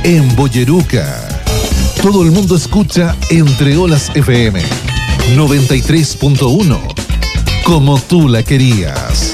en Boyeruca. Todo el mundo escucha Entre Olas FM 93.1, como tú la querías.